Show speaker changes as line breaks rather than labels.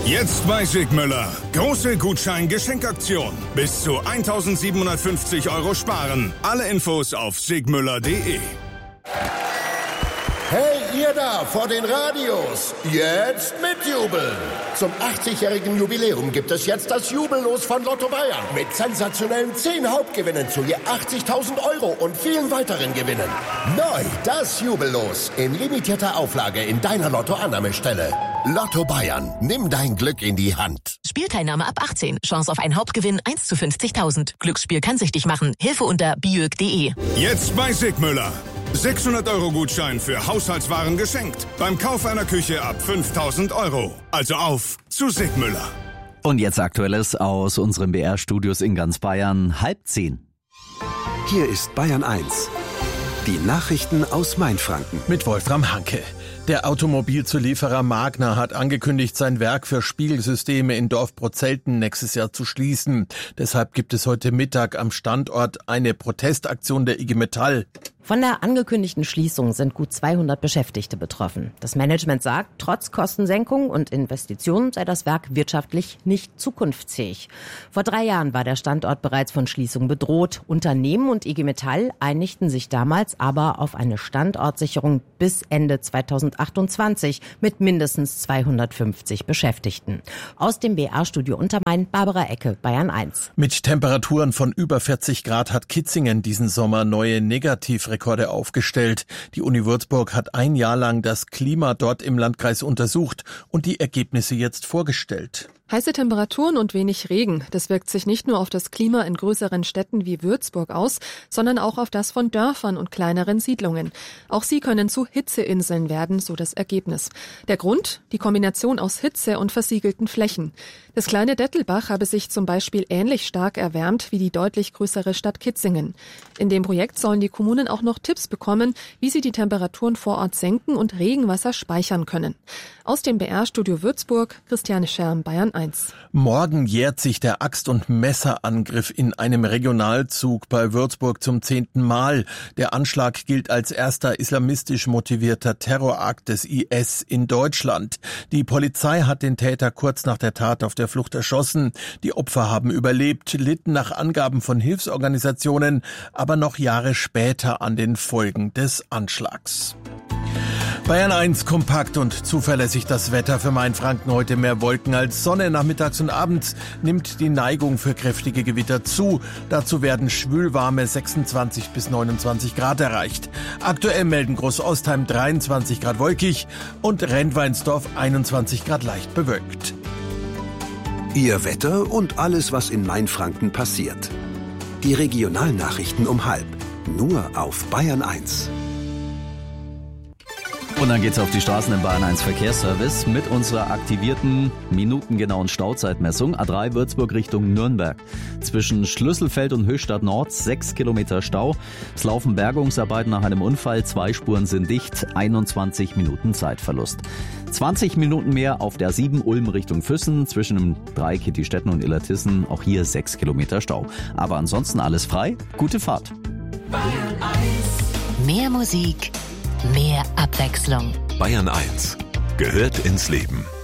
Jetzt bei Sigmüller. Große Gutschein-Geschenkaktion. Bis zu 1.750 € sparen. Alle Infos auf sigmüller.de.
Hey, ihr da vor den Radios, jetzt mitjubeln! Zum 80-jährigen Jubiläum gibt es jetzt das Jubellos von Lotto Bayern mit sensationellen 10 Hauptgewinnen zu je 80.000 € und vielen weiteren Gewinnen. Neu das Jubellos in limitierter Auflage in deiner Lotto-Annahmestelle. Lotto Bayern, nimm dein Glück in die Hand.
Spielteilnahme ab 18. Chance auf einen Hauptgewinn 1 zu 50.000. Glücksspiel kann süchtig machen. Hilfe unter biög.de.
Jetzt bei Sigmüller. 600 € Gutschein für Haushaltswaren geschenkt. Beim Kauf einer Küche ab 5.000 €. Also auf zu Sigmüller.
Und jetzt Aktuelles aus unseren BR-Studios in ganz Bayern, 9:30.
Hier ist Bayern 1. Die Nachrichten aus Mainfranken.
Mit Wolfram Hanke. Der Automobilzulieferer Magna hat angekündigt, sein Werk für Spiegelsysteme in Dorfbrozelten nächstes Jahr zu schließen. Deshalb gibt es heute Mittag am Standort eine Protestaktion der IG Metall.
Von der angekündigten Schließung sind gut 200 Beschäftigte betroffen. Das Management sagt, trotz Kostensenkung und Investitionen sei das Werk wirtschaftlich nicht zukunftsfähig. Vor 3 Jahren war der Standort bereits von Schließung bedroht. Unternehmen und IG Metall einigten sich damals aber auf eine Standortsicherung bis Ende 2028 mit mindestens 250 Beschäftigten. Aus dem BR-Studio Untermain, Barbara Ecke, Bayern 1.
Mit Temperaturen von über 40 Grad hat Kitzingen diesen Sommer neue Negativrekorde aufgestellt. Die Uni Würzburg hat 1 Jahr lang das Klima dort im Landkreis untersucht und die Ergebnisse jetzt vorgestellt.
Heiße Temperaturen und wenig Regen, das wirkt sich nicht nur auf das Klima in größeren Städten wie Würzburg aus, sondern auch auf das von Dörfern und kleineren Siedlungen. Auch sie können zu Hitzeinseln werden, so das Ergebnis. Der Grund? Die Kombination aus Hitze und versiegelten Flächen. Das kleine Dettelbach habe sich zum Beispiel ähnlich stark erwärmt wie die deutlich größere Stadt Kitzingen. In dem Projekt sollen die Kommunen auch noch Tipps bekommen, wie sie die Temperaturen vor Ort senken und Regenwasser speichern können. Aus dem BR-Studio Würzburg, Christiane Scherm, Bayern 1.
Morgen jährt sich der Axt- und Messerangriff in einem Regionalzug bei Würzburg zum 10. Mal. Der Anschlag gilt als erster islamistisch motivierter Terrorakt des IS in Deutschland. Die Polizei hat den Täter kurz nach der Tat auf der Flucht erschossen. Die Opfer haben überlebt, litten nach Angaben von Hilfsorganisationen aber noch Jahre später an den Folgen des Anschlags. Bayern 1, kompakt und zuverlässig das Wetter für Mainfranken. Heute mehr Wolken als Sonne. Nachmittags und abends nimmt die Neigung für kräftige Gewitter zu. Dazu werden schwülwarme 26 bis 29 Grad erreicht. Aktuell melden Großostheim 23 Grad wolkig und Rentweinsdorf 21 Grad leicht bewölkt.
Ihr Wetter und alles, was in Mainfranken passiert. Die Regionalnachrichten um 12:30. Nur auf Bayern 1.
Und dann geht's auf die Straßen im Bayern 1 Verkehrsservice mit unserer aktivierten minutengenauen Stauzeitmessung. A3 Würzburg Richtung Nürnberg. Zwischen Schlüsselfeld und Höchstadt Nord 6 Kilometer Stau. Es laufen Bergungsarbeiten nach einem Unfall. 2 Spuren sind dicht. 21 Minuten Zeitverlust. 20 Minuten mehr auf der 7 Ulm Richtung Füssen. Zwischen dem 3 Kittistetten und Illertissen. Auch hier 6 Kilometer Stau. Aber ansonsten alles frei. Gute Fahrt.
Bayern 1. Mehr Musik. Mehr Abwechslung.
Bayern 1 gehört ins Leben.